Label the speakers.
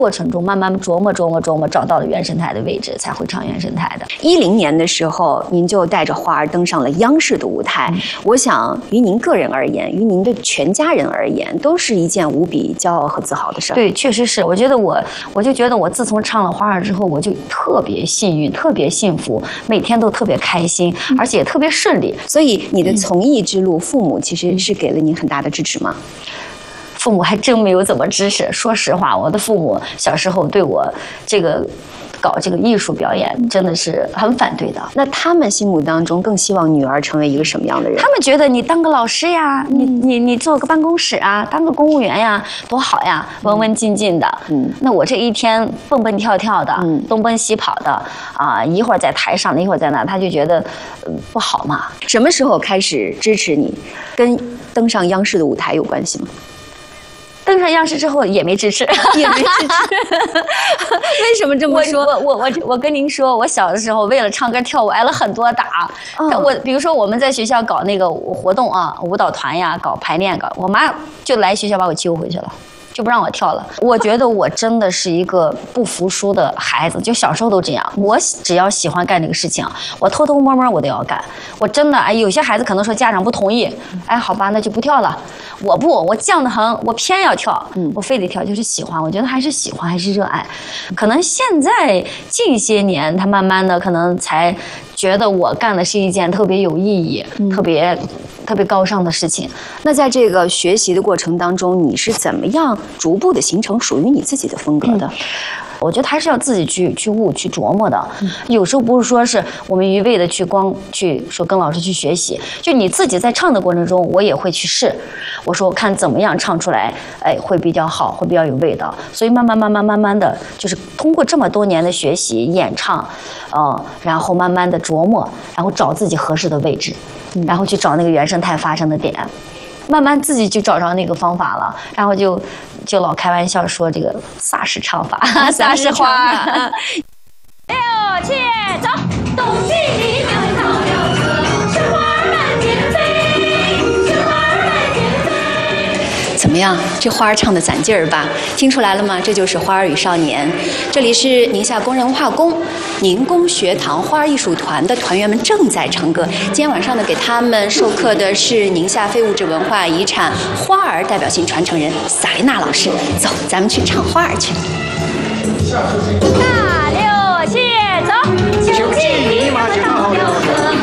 Speaker 1: 过程中慢慢琢磨，找到了原生态的位置，才会唱原生态的。
Speaker 2: 10年的时候，您就带着花儿登上了央视的舞台。我想，于您个人而言，于您的全家人而言，都是一件无比骄傲和自豪的事儿。
Speaker 1: 对，确实是。我就觉得我自从唱了花儿之后，我就特别幸运，特别幸福，每天都特别开心，而且也特别顺利。
Speaker 2: 所以你的从艺之路，父母其实是给了您很大的支持吗？
Speaker 1: 父母还真没有怎么支持。说实话，我的父母小时候对我搞这个艺术表演真的是很反对的。
Speaker 2: 那他们心目当中更希望女儿成为一个什么样的人？
Speaker 1: 他们觉得你当个老师呀，你做个办公室啊，当个公务员呀，多好呀，文文静静的。那我这一天蹦蹦跳跳的，东奔西跑的啊，一会儿在台上，一会儿在那，他就觉得不好嘛。
Speaker 2: 什么时候开始支持你？跟登上央视的舞台有关系吗？
Speaker 1: 登上央视之后也没支持，
Speaker 2: 也没支持。为什么这么说？
Speaker 1: 我跟您说，我小的时候为了唱歌跳舞挨了很多打。比如说我们在学校搞那个活动啊，舞蹈团呀，搞排练，我妈就来学校把我揪回去了。就不让我跳了。我觉得我真的是一个不服输的孩子，就小时候都这样。我只要喜欢干这个事情，我偷偷摸摸我都要干。我真的有些孩子可能说家长不同意，好吧，那就不跳了。我不，我犟得很，我偏要跳，我非得跳，就是喜欢。我觉得还是喜欢，还是热爱。可能现在近些年，他慢慢的可能才觉得我干的是一件特别有意义、特别高尚的事情。
Speaker 2: 那在这个学习的过程当中，你是怎么样逐步的形成属于你自己的风格的？
Speaker 1: 我觉得还是要自己去悟、去琢磨的。有时候不是说是我们一味的光去说跟老师去学习，就你自己在唱的过程中，我也会去试。我说看怎么样唱出来，会比较好，会比较有味道。所以慢慢的，就是通过这么多年的学习、演唱，然后慢慢的琢磨，然后找自己合适的位置，然后去找那个原生态发生的点。慢慢自己就找着那个方法了，然后就老开玩笑说这个萨式唱法，萨式花。6、7，走，东西里面跑了车，是花儿满天飞，是花儿满天飞。
Speaker 2: 怎么样？这花儿唱的攒劲儿吧？听出来了吗？这就是《花儿与少年》。这里是宁夏工人文化宫宁宫学堂花儿艺术团的团员们正在唱歌。今天晚上呢，给他们授课的是宁夏非物质文化遗产花儿代表性传承人萨琳娜老师。走，咱们去唱花儿去。
Speaker 1: 大6、7，走，9、7，你们跑了车。